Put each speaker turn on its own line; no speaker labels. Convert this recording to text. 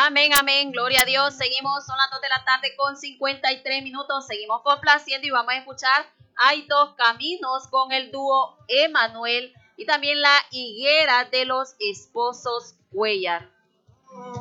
Amén, amén, gloria a Dios. Seguimos, son las 2 de la tarde con 53 minutos. Seguimos complaciendo y vamos a escuchar Hay dos caminos con el dúo Emanuel y también la higuera de los esposos Cuellar.